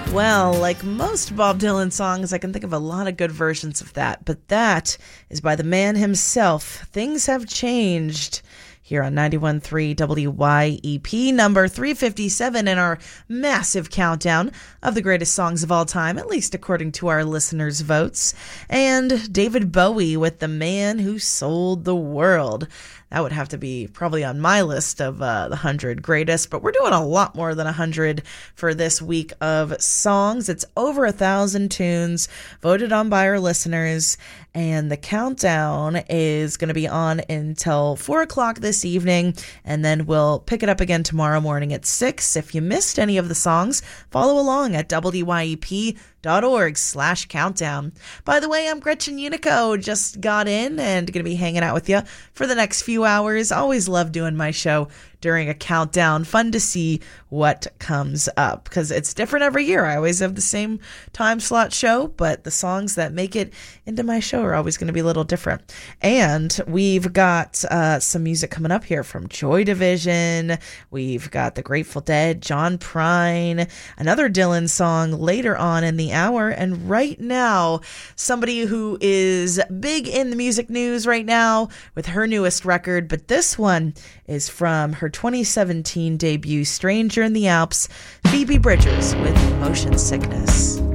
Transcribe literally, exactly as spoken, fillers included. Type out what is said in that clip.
Well, like most Bob Dylan songs, I can think of a lot of good versions of that, but that is by the man himself. Things Have Changed. Here on ninety-one point three W Y E P, number three fifty-seven in our massive countdown of the greatest songs of all time, at least according to our listeners' votes. And David Bowie with The Man Who Sold the World. That would have to be probably on my list of uh, the one hundred greatest, but we're doing a lot more than one hundred for this week of songs. It's over a thousand tunes voted on by our listeners, and the countdown is going to be on until four o'clock this evening, and then we'll pick it up again tomorrow morning at six. If you missed any of the songs, follow along at W Y E P dot org slash countdown. By the way, I'm Gretchen Unico, just got in and going to be hanging out with you for the next few hours. Always love doing my show during a countdown. Fun to see what comes up because it's different every year. I always have the same time slot show, but the songs that make it into my show are always going to be a little different. And we've got uh, some music coming up here from Joy Division. We've got the Grateful Dead, John Prine, another Dylan song later on in the hour. And right now, somebody who is big in the music news right now with her newest record, but this one is from her twenty seventeen debut, Stranger in the Alps, Phoebe Bridgers with Motion Sickness.